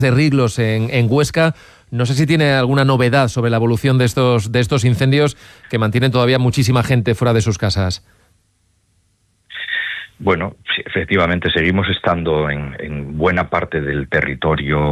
de Riglos en Huesca. No sé si tiene alguna novedad sobre la evolución de estos incendios que mantienen todavía muchísima gente fuera de sus casas. Bueno, sí, efectivamente seguimos estando en buena parte del territorio